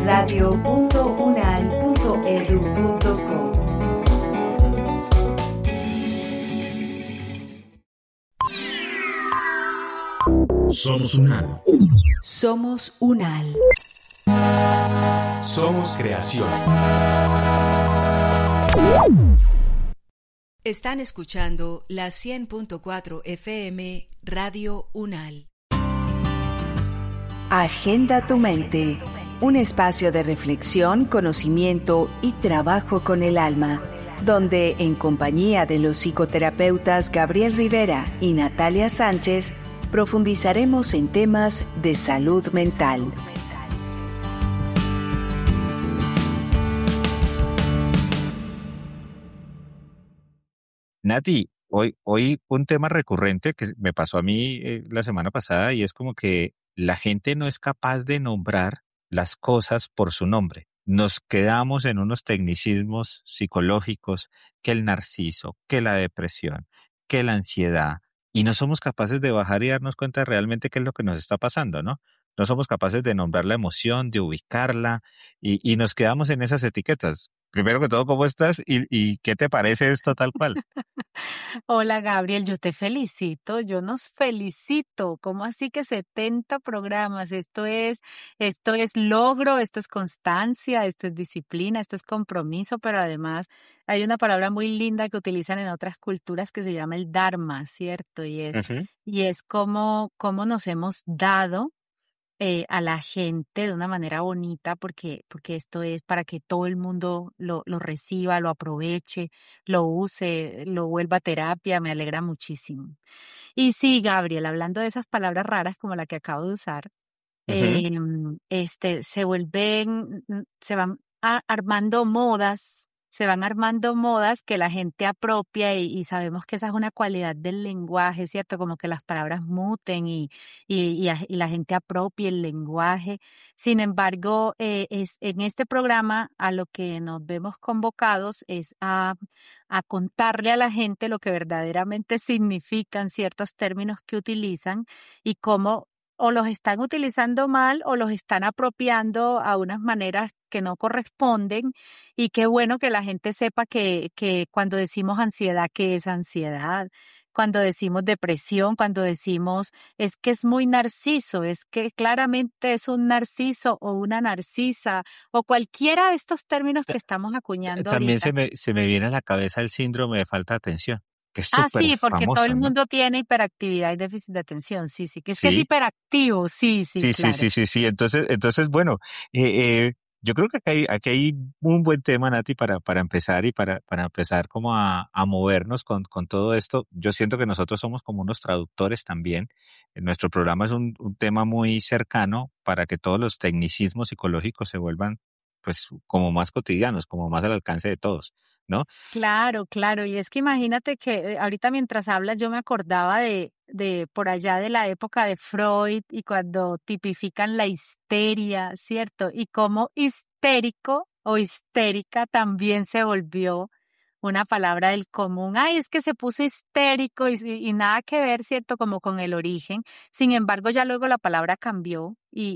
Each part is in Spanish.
radio.unal.edu.co. Somos UNAL. Somos UNAL. Somos creación. Están escuchando la 100.4 FM Radio UNAL. Agenda tu mente. Un espacio de reflexión, conocimiento y trabajo con el alma, donde en compañía de los psicoterapeutas Gabriel Rivera y Natalia Sánchez profundizaremos en temas de salud mental. Nati, hoy un tema recurrente que me pasó a mí la semana pasada, y es como que la gente no es capaz de nombrar las cosas por su nombre. Nos quedamos en unos tecnicismos psicológicos, que el narciso, que la depresión, que la ansiedad, y no somos capaces de bajar y darnos cuenta realmente qué es lo que nos está pasando, ¿no? No somos capaces de nombrar la emoción, de ubicarla, y nos quedamos en esas etiquetas. Primero que todo, ¿cómo estás? ¿Y qué te parece esto tal cual? Hola Gabriel, yo te felicito, yo nos felicito. ¿Cómo así que 70 programas? Esto es logro, esto es constancia, esto es disciplina, esto es compromiso, pero además hay una palabra muy linda que utilizan en otras culturas que se llama el dharma, ¿cierto? Ujú. Y es cómo nos hemos dado a la gente de una manera bonita, porque esto es para que todo el mundo lo reciba, lo aproveche, lo use, lo vuelva a terapia, me alegra muchísimo. Y sí, Gabriel, hablando de esas palabras raras como la que acabo de usar, Ujú. se van armando modas que la gente apropia y sabemos que esa es una cualidad del lenguaje, ¿cierto? Como que las palabras muten y la gente apropia el lenguaje. Sin embargo, en este programa a lo que nos vemos convocados es a contarle a la gente lo que verdaderamente significan ciertos términos que utilizan y cómo o los están utilizando mal o los están apropiando a unas maneras que no corresponden, y qué bueno que la gente sepa que cuando decimos ansiedad, ¿qué es ansiedad? Cuando decimos depresión, cuando decimos es que es muy narciso, es que claramente es un narciso o una narcisa o cualquiera de estos términos que estamos acuñando También ahorita. se me viene a la cabeza el síndrome de falta de atención, que es Ah, súper sí, porque todo famoso, el ¿no? mundo tiene hiperactividad y déficit de atención, sí, sí, que es Sí, hiperactivo, sí, sí, claro. sí. Entonces, bueno, yo creo que aquí hay un buen tema, Nati, para empezar y para empezar como a movernos con todo esto. Yo siento que nosotros somos como unos traductores también. Nuestro programa es un tema muy cercano para que todos los tecnicismos psicológicos se vuelvan, pues, como más cotidianos, como más al alcance de todos, ¿no? Claro, claro. Y es que imagínate que ahorita mientras hablas yo me acordaba de por allá de la época de Freud y cuando tipifican la histeria, ¿cierto? Y cómo histérico o histérica también se volvió una palabra del común. Ay, es que se puso histérico y nada que ver, ¿cierto? Como con el origen. Sin embargo, ya luego la palabra cambió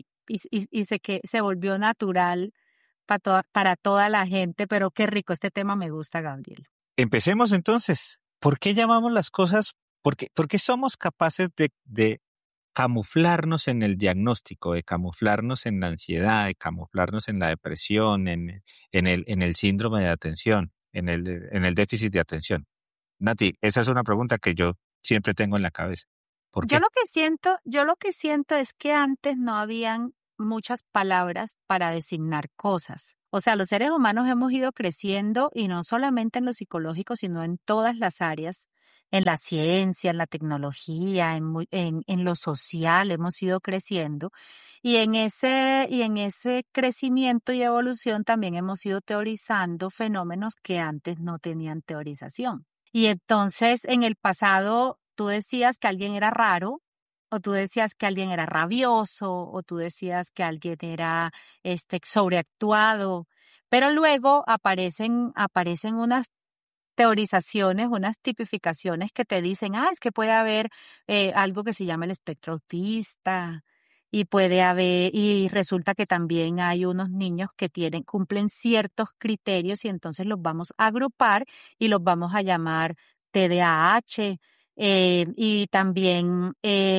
y se volvió natural para toda la gente, pero qué rico, este tema me gusta, Gabriel. Empecemos entonces. ¿Por qué llamamos las cosas? Por qué somos capaces de camuflarnos en el diagnóstico, de camuflarnos en la ansiedad, de camuflarnos en la depresión, en el síndrome de atención, en el déficit de atención? Nati, esa es una pregunta que yo siempre tengo en la cabeza. ¿Por qué? Yo lo que siento es que antes no habían muchas palabras para designar cosas. O sea, los seres humanos hemos ido creciendo y no solamente en lo psicológico, sino en todas las áreas, en la ciencia, en la tecnología, en lo social, hemos ido creciendo. Y en ese crecimiento y evolución también hemos ido teorizando fenómenos que antes no tenían teorización. Y entonces en el pasado tú decías que alguien era raro, o tú decías que alguien era rabioso, o tú decías que alguien era sobreactuado, pero luego aparecen unas teorizaciones, unas tipificaciones que te dicen, es que puede haber algo que se llama el espectro autista, y puede haber, y resulta que también hay unos niños que cumplen ciertos criterios y entonces los vamos a agrupar y los vamos a llamar TDAH, y también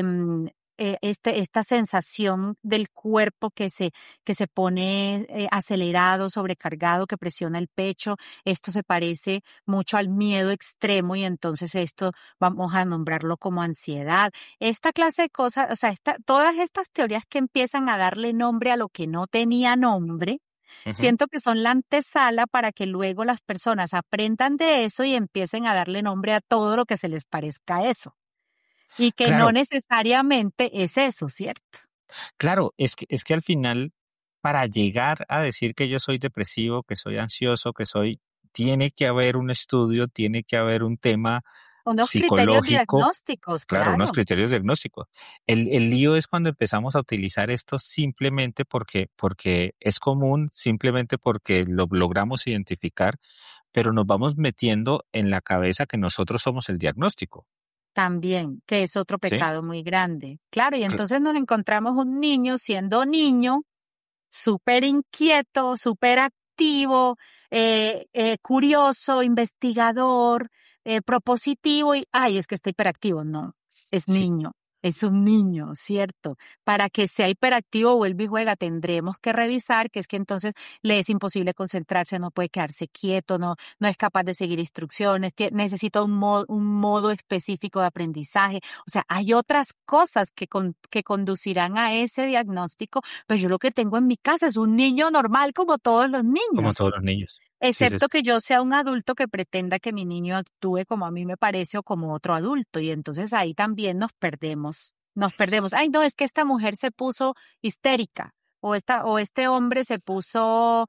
esta sensación del cuerpo que se pone acelerado, sobrecargado, que presiona el pecho. Esto se parece mucho al miedo extremo y entonces esto vamos a nombrarlo como ansiedad. Esta clase de cosas, o sea, todas estas teorías que empiezan a darle nombre a lo que no tenía nombre, Ujú. siento que son la antesala para que luego las personas aprendan de eso y empiecen a darle nombre a todo lo que se les parezca a eso. Y que no Claro, necesariamente es eso, ¿cierto? claro, es que al final, para llegar a decir que yo soy depresivo, que soy ansioso, tiene que haber un estudio, tiene que haber un tema Unos criterios psicológico. diagnósticos, Claro, unos claro, criterios diagnósticos. El lío es cuando empezamos a utilizar esto simplemente porque es común, simplemente porque lo logramos identificar, pero nos vamos metiendo en la cabeza que nosotros somos el diagnóstico, también, que es otro ¿sí? pecado muy grande. Claro, y Cl- entonces nos encontramos un niño siendo niño, súper inquieto, súper activo, curioso, investigador, propositivo y, ay, es que está hiperactivo. No, es Sí, niño, es un niño, ¿cierto? Para que sea hiperactivo, vuelve y juega, tendremos que revisar que es que entonces le es imposible concentrarse, no puede quedarse quieto, no es capaz de seguir instrucciones, necesita un modo específico de aprendizaje. O sea, hay otras cosas que conducirán a ese diagnóstico, pero yo lo que tengo en mi casa es un niño normal como todos los como todos niños, los niños. Sí, sí, excepto sí. que yo sea un adulto que pretenda que mi niño actúe como a mí me parece o como otro adulto, y entonces ahí también nos perdemos. Nos perdemos. Ay, no, es que esta mujer se puso histérica o este hombre se puso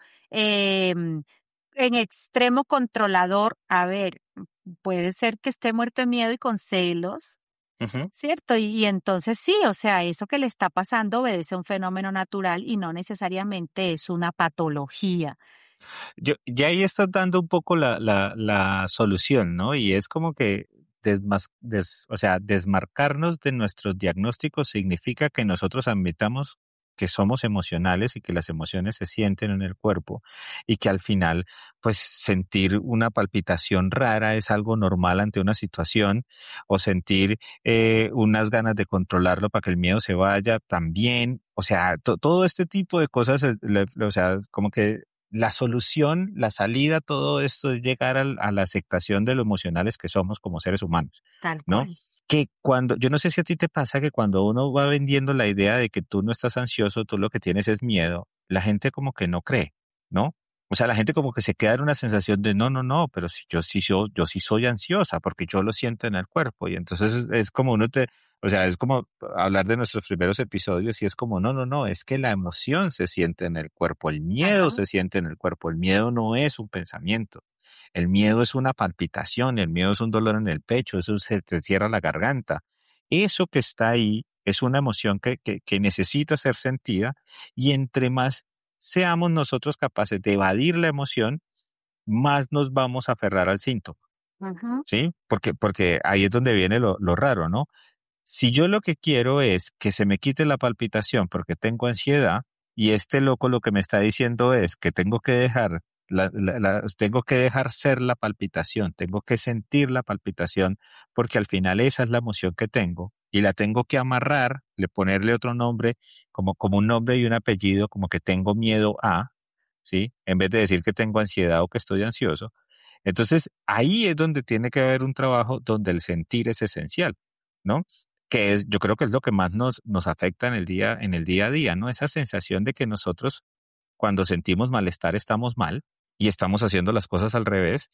en extremo controlador. A ver, puede ser que esté muerto de miedo y con celos. Ujú. ¿Cierto? Y entonces sí, o sea, eso que le está pasando obedece a un fenómeno natural y no necesariamente es una patología. Ya ahí estás dando un poco la solución, ¿no? Y es como que o sea, desmarcarnos de nuestros diagnósticos significa que nosotros admitamos que somos emocionales y que las emociones se sienten en el cuerpo y que al final, pues sentir una palpitación rara es algo normal ante una situación o sentir unas ganas de controlarlo para que el miedo se vaya también. O sea, todo este tipo de cosas, o sea, como que la solución, la salida a todo esto es llegar a la aceptación de lo emocionales que somos como seres humanos, Tal ¿no? cual. Que yo no sé si a ti te pasa que cuando uno va vendiendo la idea de que tú no estás ansioso, tú lo que tienes es miedo, la gente como que no cree, ¿no? O sea, la gente como que se queda en una sensación de no, no, no, pero si yo sí soy ansiosa porque yo lo siento en el cuerpo. Y entonces es como o sea, es como hablar de nuestros primeros episodios y es como, no, no, no, es que la emoción se siente en el cuerpo, el miedo Ajá. se siente en el cuerpo, el miedo no es un pensamiento, el miedo es una palpitación, el miedo es un dolor en el pecho, eso se te cierra la garganta. Eso que está ahí es una emoción que necesita ser sentida y entre más seamos nosotros capaces de evadir la emoción, más nos vamos a aferrar al síntoma, Ujú. ¿sí? Porque ahí es donde viene lo raro, ¿no? Si yo lo que quiero es que se me quite la palpitación porque tengo ansiedad y este loco lo que me está diciendo es que tengo que dejar tengo que dejar ser la palpitación, tengo que sentir la palpitación porque al final esa es la emoción que tengo y la tengo que amarrar, ponerle otro nombre como un nombre y un apellido, como que tengo miedo a, ¿sí? En vez de decir que tengo ansiedad o que estoy ansioso. Entonces, ahí es donde tiene que haber un trabajo donde el sentir es esencial, ¿no? Que yo creo que es lo que más nos afecta en el día a día, ¿no? Esa sensación de que nosotros cuando sentimos malestar estamos mal y estamos haciendo las cosas al revés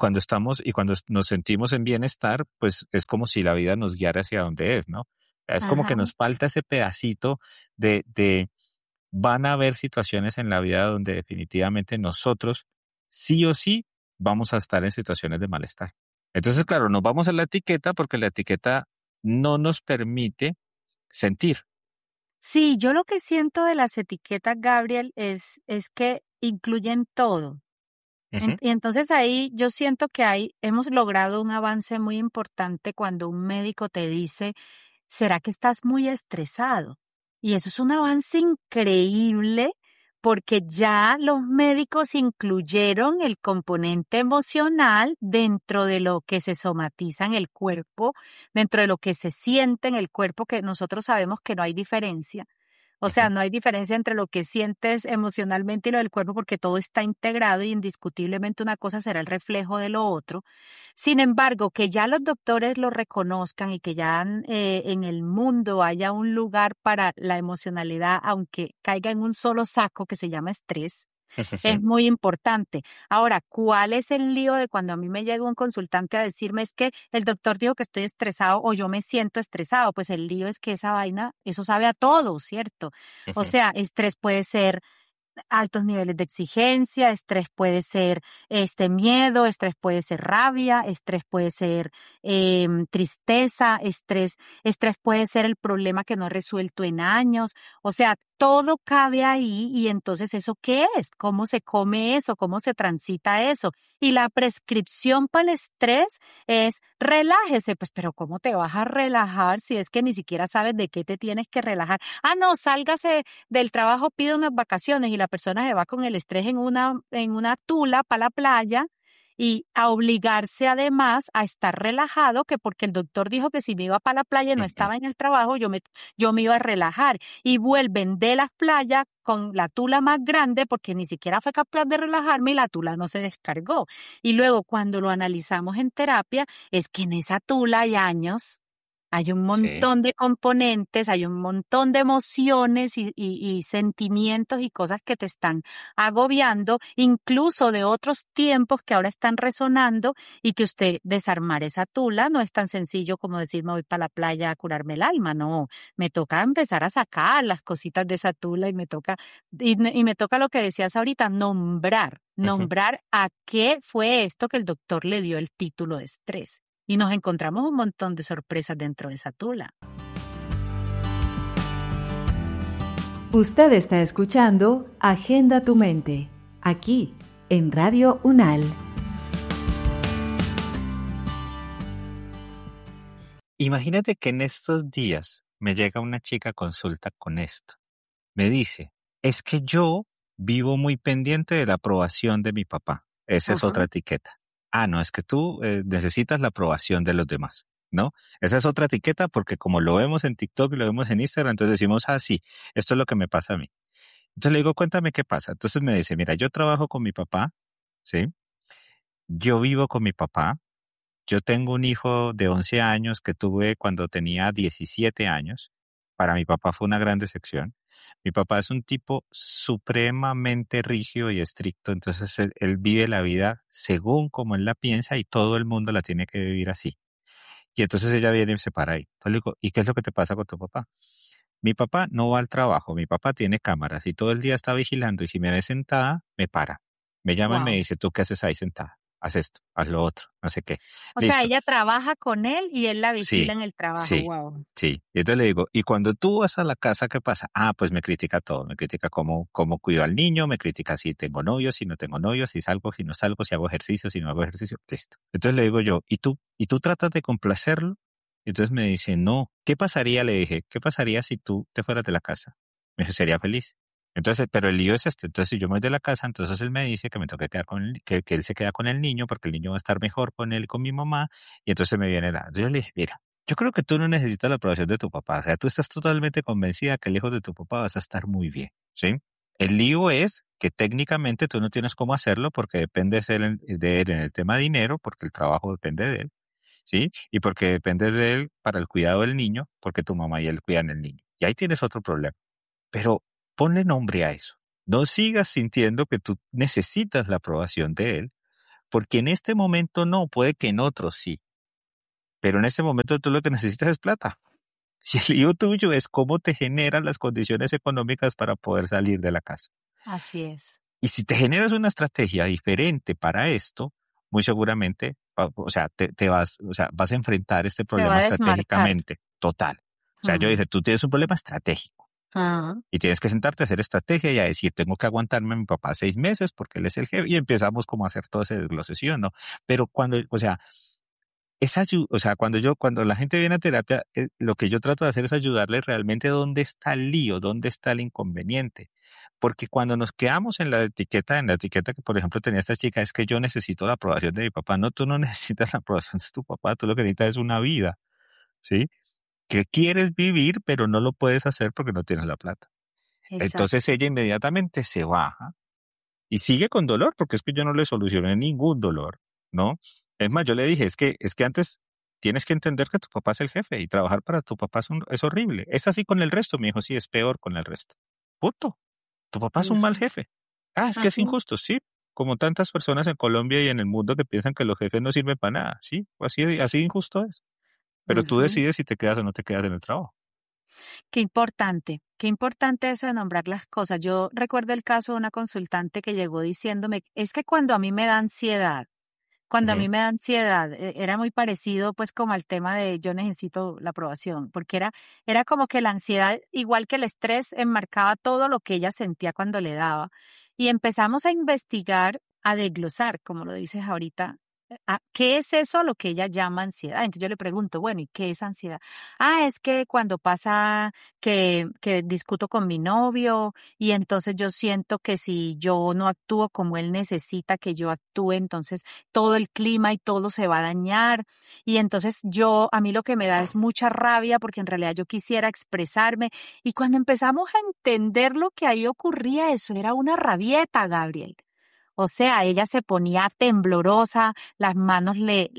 y cuando nos sentimos en bienestar, pues es como si la vida nos guiara hacia donde es, ¿no? Es como que Ajá. nos falta ese pedacito de van a haber situaciones en la vida donde definitivamente nosotros sí o sí vamos a estar en situaciones de malestar. Entonces, claro, nos vamos a la etiqueta porque la etiqueta no nos permite sentir. Sí, yo lo que siento de las etiquetas, Gabriel, es que incluyen todo. Ujú. Y entonces ahí yo siento que hemos logrado un avance muy importante cuando un médico te dice, ¿será que estás muy estresado? Y eso es un avance increíble porque ya los médicos incluyeron el componente emocional dentro de lo que se somatiza en el cuerpo, dentro de lo que se siente en el cuerpo, que nosotros sabemos que no hay diferencia. O sea, Ujú. no hay diferencia entre lo que sientes emocionalmente y lo del cuerpo porque todo está integrado y indiscutiblemente una cosa será el reflejo de lo otro. Sin embargo, que ya los doctores lo reconozcan y que ya en el mundo haya un lugar para la emocionalidad, aunque caiga en un solo saco que se llama estrés, es muy importante. Ahora, ¿cuál es el lío de cuando a mí me llega un consultante a decirme es que el doctor dijo que estoy estresado o yo me siento estresado? Pues el lío es que esa vaina, eso sabe a todo, ¿cierto? O Ujú. sea, estrés puede ser altos niveles de exigencia, estrés puede ser miedo, estrés puede ser rabia, estrés puede ser tristeza, estrés puede ser el problema que no he resuelto en años, o sea, todo cabe ahí y entonces ¿eso qué es? ¿Cómo se come eso? ¿Cómo se transita eso? Y la prescripción para el estrés es relájese, pues pero ¿cómo te vas a relajar si es que ni siquiera sabes de qué te tienes que relajar? Ah, no, sálgase del trabajo, pide unas vacaciones y la persona se va con el estrés en una tula para la playa y a obligarse además a estar relajado, que porque el doctor dijo que si me iba para la playa y no Ujú. estaba en el trabajo, yo me iba a relajar. Y vuelven de las playas con la tula más grande porque ni siquiera fue capaz de relajarme y la tula no se descargó. Y luego cuando lo analizamos en terapia, es que en esa tula hay años. Hay un Sí. montón de componentes, hay un montón de emociones y sentimientos y cosas que te están agobiando, incluso de otros tiempos que ahora están resonando y que usted desarmar esa tula no es tan sencillo como decir me voy para la playa a curarme el alma, no, me toca empezar a sacar las cositas de esa tula y me toca lo que decías ahorita, Ujú. nombrar a qué fue esto que el doctor le dio el título de estrés. Y nos encontramos un montón de sorpresas dentro de esa tula. Usted está escuchando Agenda tu mente, aquí en Radio UNAL. Imagínate que en estos días me llega una chica a consulta con esto. Me dice, es que yo vivo muy pendiente de la aprobación de mi papá. Esa es Ajá. otra etiqueta. Ah, no, es que tú necesitas la aprobación de los demás, ¿no? Esa es otra etiqueta porque como lo vemos en TikTok y lo vemos en Instagram, entonces decimos, ah, sí, esto es lo que me pasa a mí. Entonces le digo, cuéntame qué pasa. Entonces me dice, mira, yo trabajo con mi papá, ¿sí? Yo vivo con mi papá. Yo tengo un hijo de 11 años que tuve cuando tenía 17 años. Para mi papá fue una gran decepción. Mi papá es un tipo supremamente rígido y estricto, entonces él vive la vida según como él la piensa y todo el mundo la tiene que vivir así. Y entonces ella viene y se para ahí. Entonces le digo, ¿y qué es lo que te pasa con tu papá? Mi papá no va al trabajo, mi papá tiene cámaras y todo el día está vigilando y si me ve sentada, me para. Me llama y me Wow. dice, ¿tú qué haces ahí sentada? Haz esto, haz lo otro, no sé qué. O sea, Listo. ella trabaja con él y él la vigila Sí, en el trabajo. sí, Wow. sí. Y entonces le digo, ¿y cuando tú vas a la casa, qué pasa? Ah, pues me critica todo. Me critica cómo cuido al niño, me critica si tengo novios, si no tengo novios, si salgo, si no salgo, si hago ejercicio, si no hago ejercicio. Listo. Entonces le digo yo, ¿y tú? ¿Y tú tratas de complacerlo? Y entonces me dice, no. ¿Qué pasaría? Le dije, ¿qué pasaría si tú te fueras de la casa? Me dijo, sería feliz. Entonces, pero el lío es este. Entonces, si yo me voy de la casa, entonces él me dice que me toca quedar que él se queda con el niño porque el niño va a estar mejor con él y con mi mamá. Y entonces me viene la. Entonces yo le dije, mira, yo creo que tú no necesitas la aprobación de tu papá. O sea, tú estás totalmente convencida que lejos de tu papá vas a estar muy bien, ¿sí? El lío es que técnicamente tú no tienes cómo hacerlo porque dependes de él en el tema de dinero, porque el trabajo depende de él, ¿sí? Y porque dependes de él para el cuidado del niño, porque tu mamá y él cuidan el niño. Y ahí tienes otro problema. Pero ponle nombre a eso. No sigas sintiendo que tú necesitas la aprobación de él, porque en este momento no, puede que en otros sí. Pero en este momento tú lo que necesitas es plata. Si el lío tuyo es cómo te generan las condiciones económicas para poder salir de la casa. Así es. Y si te generas una estrategia diferente para esto, muy seguramente, o sea, vas a enfrentar este Se va problema a desmarcar. estratégicamente, total. O sea, yo Mm. dije, tú tienes un problema estratégico Ah, y tienes que sentarte a hacer estrategia y a decir, tengo que aguantarme a mi papá 6 meses porque él es el jefe y empezamos como a hacer todo ese desglose, ¿sí o no? Pero cuando, o sea, o sea, cuando la gente viene a terapia, lo que yo trato de hacer es ayudarle realmente dónde está el lío, dónde está el inconveniente. Porque cuando nos quedamos en la etiqueta que por ejemplo tenía esta chica, es que yo necesito la aprobación de mi papá. No, tú no necesitas la aprobación de tu papá, tú lo que necesitas es una vida, ¿sí? Que quieres vivir, pero no lo puedes hacer porque no tienes la plata. Entonces Exacto. ella inmediatamente se baja y sigue con dolor, porque es que yo no le solucioné ningún dolor, ¿no? Es más, yo le dije, es que antes tienes que entender que tu papá es el jefe y trabajar para tu papá es horrible. Es así con el resto, me dijo, sí, es peor con el resto. Punto. Tu papá es un mal Ujú, jefe. Ah, es que es ujú, injusto, sí. Como tantas personas en Colombia y en el mundo que piensan que los jefes no sirven para nada, sí, así injusto es. Pero tú ujú. decides si te quedas o no te quedas en el trabajo. Qué importante eso de nombrar las cosas. Yo recuerdo el caso de una consultante que llegó diciéndome, es que cuando a mí me da ansiedad, cuando a Ujú, mí me da ansiedad, era muy parecido pues como al tema de yo necesito la aprobación, porque era como que la ansiedad, igual que el estrés, enmarcaba todo lo que ella sentía cuando le daba. Y empezamos a investigar, a desglosar, como lo dices ahorita, ¿qué es eso a lo que ella llama ansiedad? Entonces yo le pregunto, bueno, ¿y qué es ansiedad? Ah, es que cuando pasa que discuto con mi novio y entonces yo siento que si yo no actúo como él necesita que yo actúe, entonces todo el clima y todo se va a dañar. Y entonces a mí lo que me da es mucha rabia porque en realidad yo quisiera expresarme. Y cuando empezamos a entender lo que ahí ocurría, eso era una rabieta, Gabriel. O sea, ella se ponía temblorosa, las manos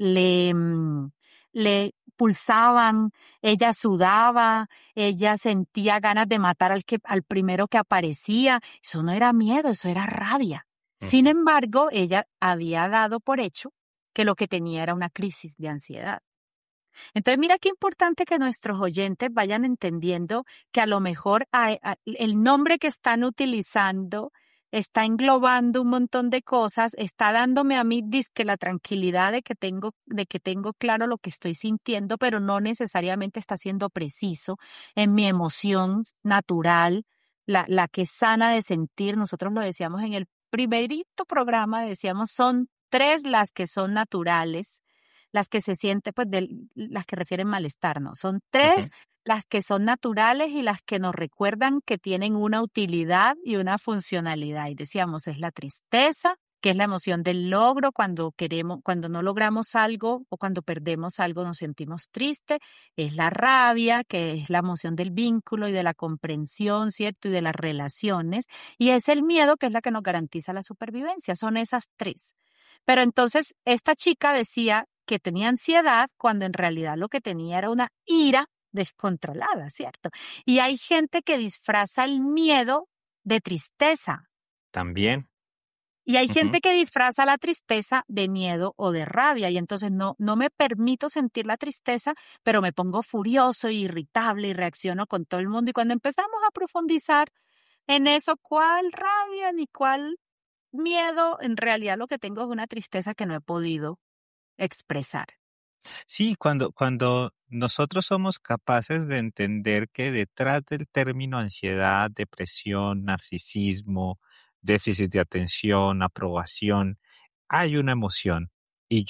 le pulsaban, ella sudaba, ella sentía ganas de matar al primero que aparecía. Eso no era miedo, eso era rabia. Sin ujú. embargo, ella había dado por hecho que lo que tenía era una crisis de ansiedad. Entonces, mira qué importante que nuestros oyentes vayan entendiendo que a lo mejor el nombre que están utilizando está englobando un montón de cosas, está dándome a mí dizque la tranquilidad de que tengo claro lo que estoy sintiendo, pero no necesariamente está siendo preciso en mi emoción natural, la que es sana de sentir. Nosotros lo decíamos en el primerito programa, decíamos, son tres las que son naturales, las que se sienten, pues, las que refieren malestar, ¿no? Son tres Ujú. las que son naturales y las que nos recuerdan que tienen una utilidad y una funcionalidad. Y decíamos, es la tristeza, que es la emoción del logro, cuando no logramos algo o cuando perdemos algo nos sentimos tristes. Es la rabia, que es la emoción del vínculo y de la comprensión, ¿cierto? Y de las relaciones. Y es el miedo, que es la que nos garantiza la supervivencia. Son esas tres. Pero entonces esta chica decía que tenía ansiedad cuando en realidad lo que tenía era una ira descontrolada, ¿cierto? Y hay gente que disfraza el miedo de tristeza También. y hay Ujú. gente que disfraza la tristeza de miedo o de rabia y entonces no me permito sentir la tristeza, pero me pongo furioso, irritable y reacciono con todo el mundo y cuando empezamos a profundizar en eso, ¿cuál rabia ni cuál miedo? En realidad lo que tengo es una tristeza que no he podido expresar. Sí, cuando nosotros somos capaces de entender que detrás del término ansiedad, depresión, narcisismo, déficit de atención, aprobación, hay una emoción. Y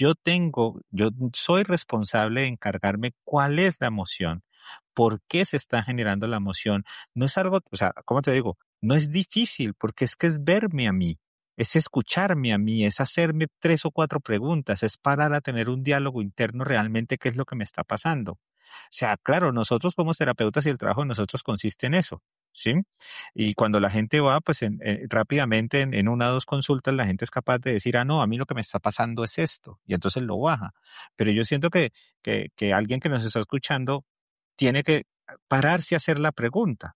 yo soy responsable de encargarme cuál es la emoción, por qué se está generando la emoción. No es algo, o sea, ¿cómo te digo? No es difícil, porque es que es verme a mí, es escucharme a mí, es hacerme 3 o 4 preguntas, es parar a tener un diálogo interno realmente qué es lo que me está pasando. O sea, claro, nosotros como terapeutas y el trabajo de nosotros consiste en eso, ¿sí? Y cuando la gente va, pues rápidamente en 1 o 2 consultas, la gente es capaz de decir, ah, no, a mí lo que me está pasando es esto, y entonces lo baja. Pero yo siento que alguien que nos está escuchando tiene que pararse a hacer la pregunta.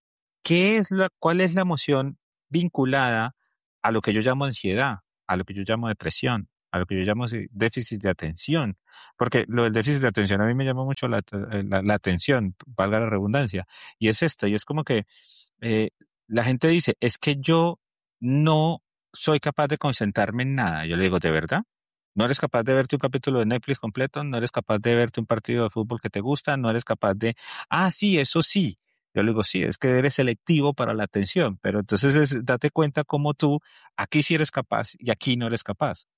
¿Cuál es la emoción vinculada a lo que yo llamo ansiedad, a lo que yo llamo depresión, a lo que yo llamo déficit de atención? Porque lo del déficit de atención a mí me llama mucho la atención, valga la redundancia, y es esto, y es como que eh, la gente dice, es que yo no soy capaz de concentrarme en nada. Yo le digo, ¿de verdad? ¿No eres capaz de verte un capítulo de Netflix completo? ¿No eres capaz de verte un partido de fútbol que te gusta? ¿No eres capaz de, ah, sí, eso sí? Yo le digo, sí, es que eres selectivo para la atención, pero entonces date cuenta cómo tú aquí sí eres capaz y aquí no eres capaz.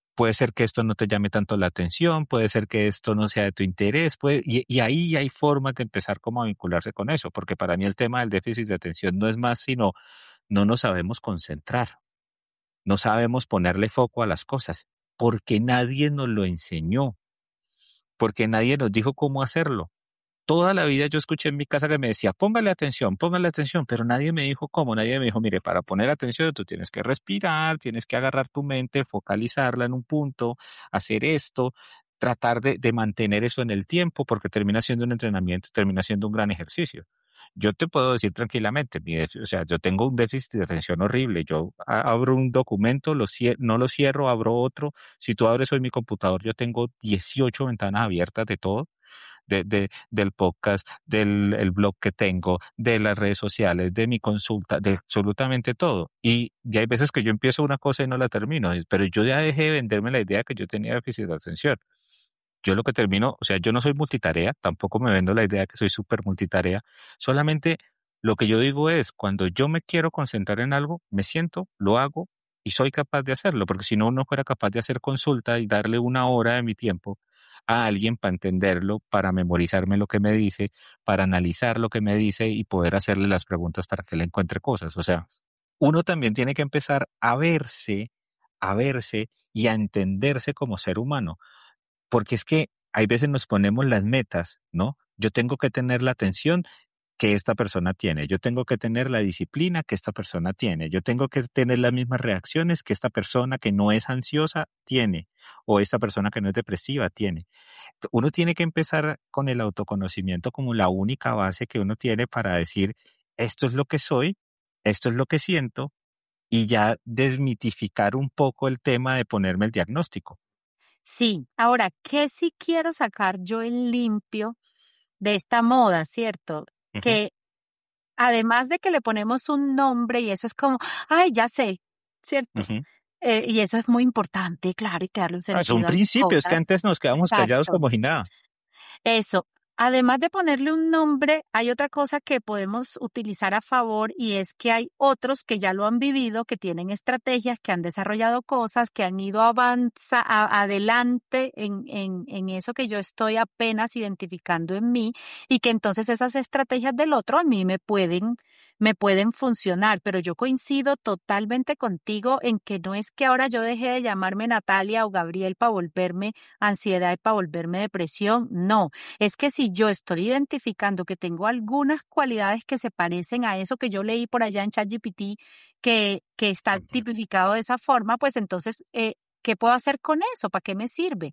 puede ser que esto no te llame tanto la atención, puede ser que esto no sea de tu interés, y ahí hay formas de empezar como a vincularse con eso, porque para mí el tema del déficit de atención no es más sino no nos sabemos concentrar, no sabemos ponerle foco a las cosas, porque nadie nos lo enseñó, porque nadie nos dijo cómo hacerlo. Toda la vida yo escuché en mi casa que me decía, póngale atención, pero nadie me dijo cómo, nadie me dijo, mire, para poner atención tú tienes que respirar, tienes que agarrar tu mente, focalizarla en un punto, hacer esto, tratar de mantener eso en el tiempo, porque termina siendo un entrenamiento, termina siendo un gran ejercicio. Yo te puedo decir tranquilamente, o sea, yo tengo un déficit de atención horrible. Yo abro un documento, no lo cierro, abro otro. Si tú abres hoy mi computador, yo tengo 18 ventanas abiertas de todo del podcast, del el blog que tengo, de las redes sociales, de mi consulta, de absolutamente todo. Y ya hay veces que yo empiezo una cosa y no la termino, pero yo ya dejé de venderme la idea que yo tenía déficit de atención. Yo lo que termino, o sea, yo no soy multitarea, tampoco me vendo la idea que soy súper multitarea, solamente lo que yo digo es, cuando yo me quiero concentrar en algo, me siento, lo hago y soy capaz de hacerlo, porque si no, no fuera capaz de hacer consulta y darle una hora de mi tiempo a alguien para entenderlo, para memorizarme lo que me dice, para analizar lo que me dice y poder hacerle las preguntas para que le encuentre cosas. O sea, uno también tiene que empezar a verse y a entenderse como ser humano, porque es que hay veces nos ponemos las metas, ¿no? Yo tengo que tener la atención que esta persona tiene, yo tengo que tener la disciplina que esta persona tiene, yo tengo que tener las mismas reacciones que esta persona que no es ansiosa tiene, o esta persona que no es depresiva tiene. Uno tiene que empezar con el autoconocimiento como la única base que uno tiene para decir, esto es lo que soy, esto es lo que siento, y ya desmitificar un poco el tema de ponerme el diagnóstico. Sí, ahora, ¿qué sí quiero sacar yo en limpio de esta moda, cierto? Ujú, Que además de que le ponemos un nombre y eso es como, ay, ya sé, ¿cierto? ujú. Y eso es muy importante, claro, hay que darle un Es un sentido a las principio, es que cosas. antes nos quedamos callados Exacto. como si nada. Eso. Además de ponerle un nombre, hay otra cosa que podemos utilizar a favor y es que hay otros que ya lo han vivido, que tienen estrategias, que han desarrollado cosas, que han ido adelante en eso que yo estoy apenas identificando en mí y que entonces esas estrategias del otro a mí me pueden funcionar, pero yo coincido totalmente contigo en que no es que ahora yo deje de llamarme Natalia o Gabriel para volverme ansiedad y para volverme depresión, no. Es que si yo estoy identificando que tengo algunas cualidades que se parecen a eso que yo leí por allá en ChatGPT, que está Ujú. tipificado de esa forma, pues entonces, ¿qué puedo hacer con eso? ¿Para qué me sirve?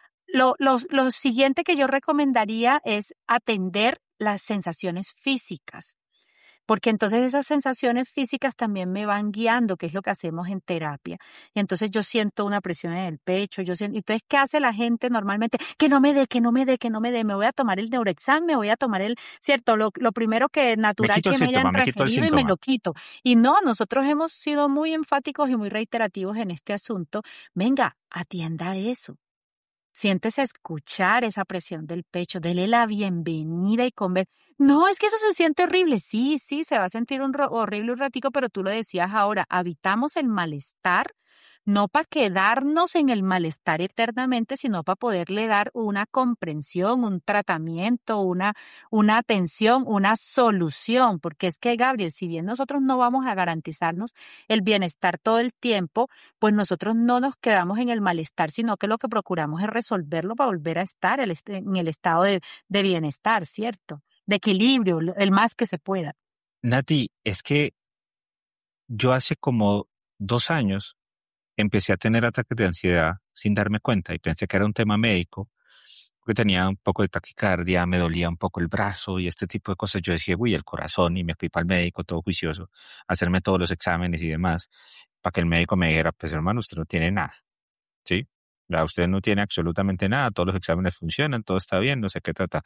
Lo siguiente que yo recomendaría es atender las sensaciones físicas. Porque entonces esas sensaciones físicas también me van guiando, que es lo que hacemos en terapia. Y entonces yo siento una presión en el pecho, entonces, ¿qué hace la gente normalmente? Que no me dé, que no me dé, que no me dé, me voy a tomar el Neurexam, me voy a tomar cierto, lo primero que Me natural quito el que me hayan síntoma, me quito el referido y me síntoma. lo quito. Y no, nosotros hemos sido muy enfáticos y muy reiterativos en este asunto. Venga, atienda eso. Siéntese a escuchar esa presión del pecho, dele la bienvenida y no, es que eso se siente horrible. Sí, sí, se va a sentir horrible un ratico, pero tú lo decías ahora, habitamos el malestar, no para quedarnos en el malestar eternamente, sino para poderle dar una comprensión, un tratamiento, una atención, una solución. Porque es que, Gabriel, si bien nosotros no vamos a garantizarnos el bienestar todo el tiempo, pues nosotros no nos quedamos en el malestar, sino que lo que procuramos es resolverlo para volver a estar en el estado de bienestar, ¿cierto? De equilibrio, el más que se pueda. Nati, es que yo hace como 2 años empecé a tener ataques de ansiedad sin darme cuenta y pensé que era un tema médico, porque tenía un poco de taquicardia, me dolía un poco el brazo y este tipo de cosas. Yo decía, uy, el corazón, y me fui para el médico todo juicioso, a hacerme todos los exámenes y demás, para que el médico me dijera, pues hermano, usted no tiene nada, ¿sí? Usted no tiene absolutamente nada, todos los exámenes funcionan, todo está bien, no sé qué trata.